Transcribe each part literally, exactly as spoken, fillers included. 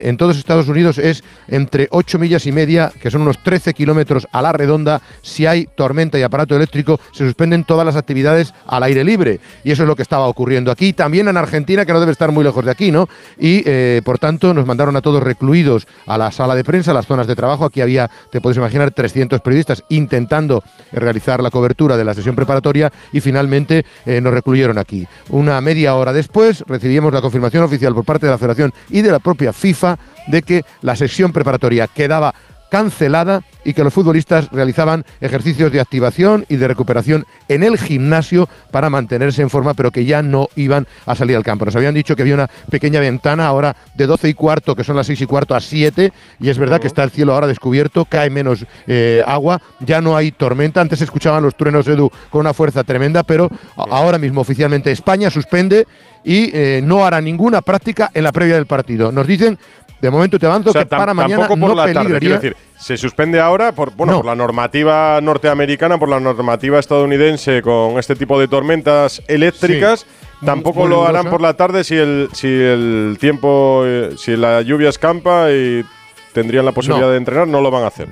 en todos Estados Unidos es entre ocho millas y media, que son unos trece kilómetros a la redonda. Si hay tormenta y aparato eléctrico, se suspenden todas las actividades al aire libre. Y eso es lo que estaba ocurriendo aquí, también en Argentina, que no debe estar muy lejos de aquí, ¿no? Y, eh, por tanto, nos mandaron a todos recluidos a la sala de prensa, a las zonas de trabajo. Aquí había, te puedes imaginar, trescientos periodistas intentando realizar la cobertura de la sesión preparatoria y finalmente eh, nos recluyeron aquí. Una media hora después recibimos la confirmación oficial por parte de la Federación y de la propia FIFA de que la sesión preparatoria quedaba cancelada y que los futbolistas realizaban ejercicios de activación y de recuperación en el gimnasio para mantenerse en forma, pero que ya no iban a salir al campo. Nos habían dicho que había una pequeña ventana ahora de doce y cuarto, que son las seis y cuarto, a siete, y es verdad que está el cielo ahora descubierto, cae menos eh, agua, ya no hay tormenta. Antes se escuchaban los truenos, Edu, con una fuerza tremenda, pero ahora mismo oficialmente España suspende y eh, no hará ninguna práctica en la previa del partido. Nos dicen, de momento te avanzo, o sea, que para mañana por no la peligraría. Tarde, quiero decir, se suspende ahora por, bueno, no. por la normativa norteamericana, por la normativa estadounidense con este tipo de tormentas eléctricas. Sí. Tampoco lo harán por la tarde si el, si el tiempo, eh, si la lluvia escampa y tendrían la posibilidad no. de entrenar, no lo van a hacer.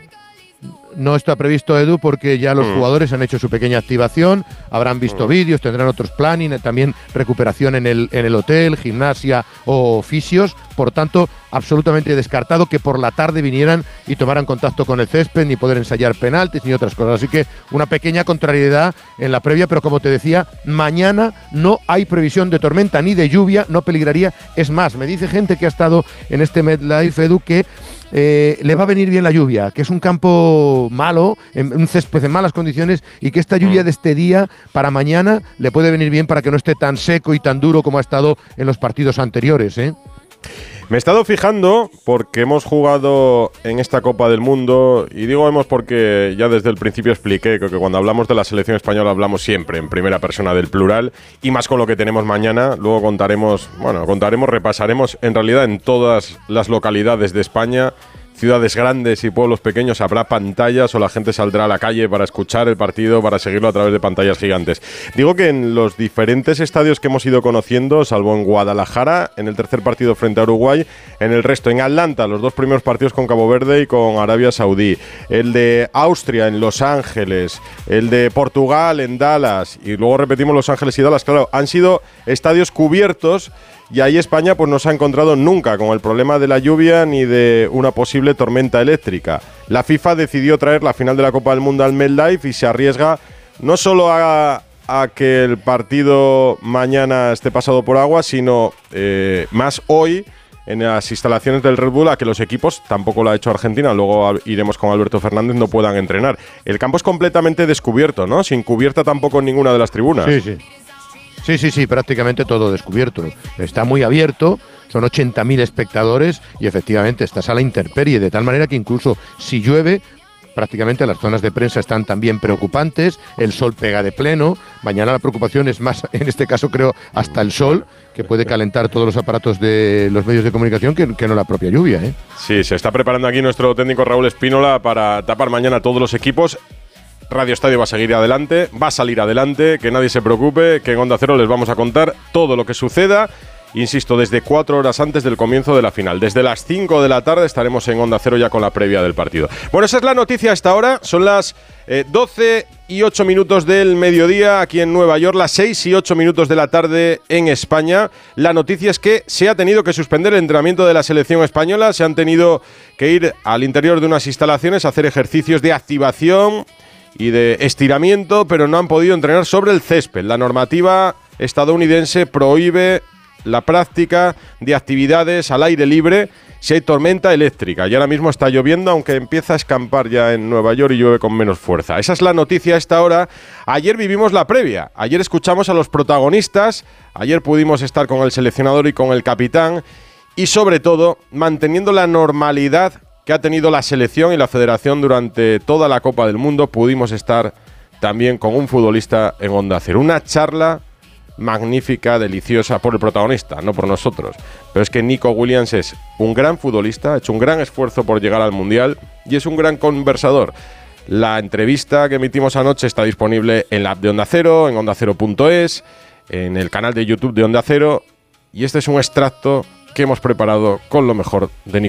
No está previsto, Edu, porque ya los mm. jugadores han hecho su pequeña activación, habrán visto mm. vídeos, tendrán otros planning, también recuperación en el, en el hotel, gimnasia o fisios. Por tanto, absolutamente descartado que por la tarde vinieran y tomaran contacto con el césped, ni poder ensayar penaltis ni otras cosas. Así que una pequeña contrariedad en la previa, pero como te decía, mañana no hay previsión de tormenta ni de lluvia, no peligraría. Es más, me dice gente que ha estado en este MetLife, Edu, que Eh, le va a venir bien la lluvia, que es un campo malo, en, un césped en malas condiciones, y que esta lluvia de este día para mañana le puede venir bien para que no esté tan seco y tan duro como ha estado en los partidos anteriores, ¿eh? Me he estado fijando porque hemos jugado en esta Copa del Mundo, y digo hemos porque ya desde el principio expliqué que cuando hablamos de la selección española hablamos siempre en primera persona del plural, y más con lo que tenemos mañana. Luego contaremos, bueno, contaremos, repasaremos en realidad en todas las localidades de España, ciudades grandes y pueblos pequeños, habrá pantallas o la gente saldrá a la calle para escuchar el partido, para seguirlo a través de pantallas gigantes. Digo que en los diferentes estadios que hemos ido conociendo, salvo en Guadalajara, en el tercer partido frente a Uruguay, en el resto, en Atlanta, los dos primeros partidos con Cabo Verde y con Arabia Saudí, el de Austria en Los Ángeles, el de Portugal en Dallas, y luego repetimos Los Ángeles y Dallas, claro, han sido estadios cubiertos. Y ahí España pues no se ha encontrado nunca con el problema de la lluvia ni de una posible tormenta eléctrica. La FIFA decidió traer la final de la Copa del Mundo al MetLife y se arriesga no solo a, a que el partido mañana esté pasado por agua, sino eh, más hoy en las instalaciones del Red Bull, a que los equipos, tampoco lo ha hecho Argentina, luego iremos con Alberto Fernández, no puedan entrenar. El campo es completamente descubierto, ¿no? Sin cubierta tampoco en ninguna de las tribunas. Sí, sí. Sí, sí, sí, prácticamente todo descubierto. Está muy abierto, son ochenta mil espectadores y efectivamente estás a la intemperie, de tal manera que incluso si llueve, prácticamente las zonas de prensa están también preocupantes, el sol pega de pleno. Mañana la preocupación es más, en este caso creo, hasta el sol, que puede calentar todos los aparatos de los medios de comunicación, que, que no la propia lluvia, ¿eh? Sí, se está preparando aquí nuestro técnico Raúl Espínola para tapar mañana todos los equipos. Radio Estadio va a seguir adelante, va a salir adelante, que nadie se preocupe, que en Onda Cero les vamos a contar todo lo que suceda. Insisto, desde cuatro horas antes del comienzo de la final. Desde las cinco de la tarde estaremos en Onda Cero ya con la previa del partido. Bueno, esa es la noticia hasta ahora. Son las eh, doce y ocho minutos del mediodía aquí en Nueva York, las seis y ocho minutos de la tarde en España. La noticia es que se ha tenido que suspender el entrenamiento de la selección española. Se han tenido que ir al interior de unas instalaciones a hacer ejercicios de activación y de estiramiento, pero no han podido entrenar sobre el césped. La normativa estadounidense prohíbe la práctica de actividades al aire libre si hay tormenta eléctrica. Y ahora mismo está lloviendo, aunque empieza a escampar ya en Nueva York y llueve con menos fuerza. Esa es la noticia a esta hora. Ayer vivimos la previa, ayer escuchamos a los protagonistas, ayer pudimos estar con el seleccionador y con el capitán, y sobre todo manteniendo la normalidad que ha tenido la selección y la federación durante toda la Copa del Mundo. Pudimos estar también con un futbolista en Onda Cero. Una charla magnífica, deliciosa, por el protagonista, no por nosotros. Pero es que Nico Williams es un gran futbolista, ha hecho un gran esfuerzo por llegar al Mundial y es un gran conversador. La entrevista que emitimos anoche está disponible en la app de Onda Cero, en onda cero punto es, en el canal de YouTube de Onda Cero, y este es un extracto que hemos preparado con lo mejor de Nicolás.